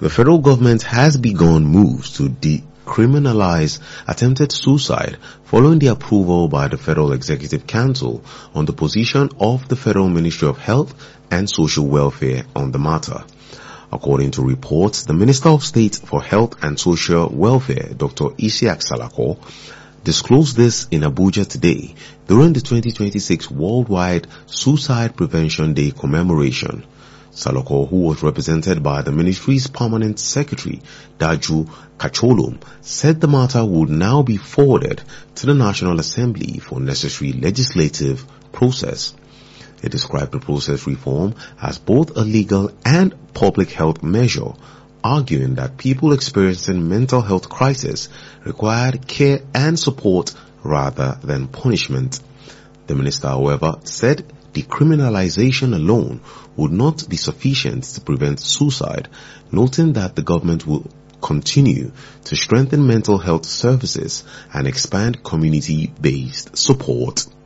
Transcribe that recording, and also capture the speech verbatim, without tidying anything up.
The federal government has begun moves to decriminalize attempted suicide following the approval by the Federal Executive Council on the position of the Federal Ministry of Health and Social Welfare on the matter. According to reports, the Minister of State for Health and Social Welfare, Doctor Isiaq Salako, disclosed this in Abuja today during the twenty twenty-six Worldwide Suicide Prevention Day commemoration. Salako, who was represented by the ministry's permanent secretary, Daju Kacholum, said the matter would now be forwarded to the National Assembly for necessary legislative process. He described the process reform as both a legal and public health measure, arguing that people experiencing mental health crisis required care and support rather than punishment. The minister, however, said decriminalization alone would not be sufficient to prevent suicide, noting that the government will continue to strengthen mental health services and expand community-based support.